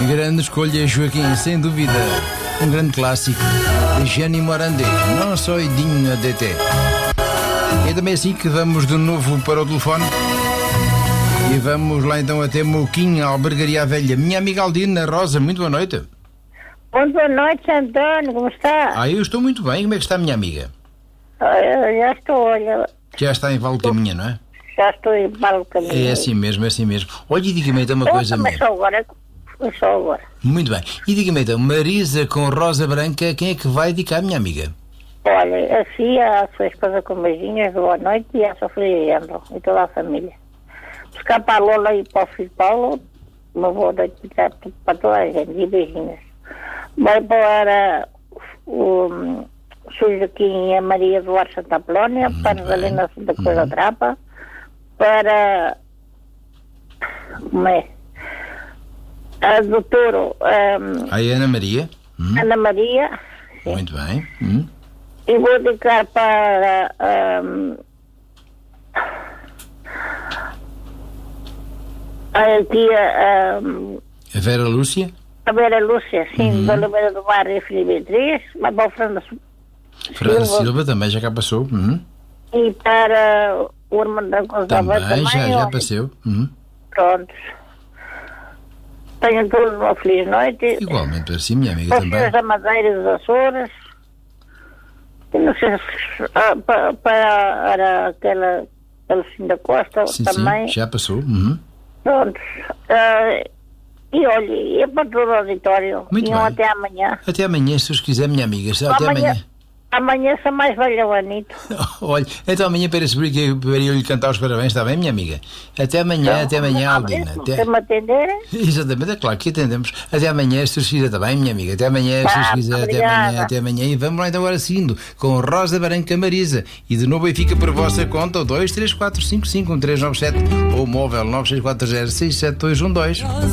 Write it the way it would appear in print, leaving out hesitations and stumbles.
Grande escolha, Joaquim, sem dúvida. Um grande clássico. Jenny Morandé, não sou digno de te. É também assim que vamos de novo para o telefone. E vamos lá então até Moquinha, Albergaria Velha. Minha amiga Aldina Rosa, muito boa noite. Muito boa noite, António, como está? Eu estou muito bem. Como é que está a minha amiga? Eu já estou, olha. Já está em Vale do Caminho, não é? Já estou em Vale do Caminho. É assim mesmo, é assim mesmo. Olha, e diga-me então uma coisa minha. Só agora. Muito bem. E diga-me então, Marisa com Rosa Branca, quem é que vai dedicar, minha amiga? Olha, a Cia, a sua esposa com beijinhos, boa noite, e a Sofia Andro, e toda a família. Buscar para a Lola e para o filho Paulo, uma boa noite para toda a gente, e beijinhos. Vai para o Joaquim e a Maria Duarte Santa Apolónia, para a Helena da Coisa Trapa, para... Como é? A doutora... A Ana Maria. Ana Maria. Sim. Muito bem. E vou dedicar para... a tia... A Vera Lúcia. A Vera Lúcia, sim, da Oliveira do Mar e Filha Beatriz, mas para o Fernanda Silva também já cá passou. E para o irmão da Gonçalves também. Já passou. Prontos. Tenham todos uma feliz noite. Igualmente para si, minha amiga, também. Vocês da Madeira e dos Açores. E não sei se para aquela Lucinda Costa também. Sim, já passou. Prontos. E olha, é para todo o auditório. Muito bem. Até amanhã. Até amanhã, se os quiser, minha amiga. Até amanhã. Amanhã sou mais velha, o Anito. Olha, então amanhã para eu lhe cantar os parabéns, está bem, minha amiga? Até amanhã, Aldina. Até me atenderem? Exatamente, é claro que atendemos. Até amanhã, se os quiser, está bem, minha amiga? Até amanhã, se os quiser, até amanhã. E vamos lá então agora seguindo com Rosa Branca Marisa. E de novo aí fica por vossa conta o 234551397 ou o móvel 96406712.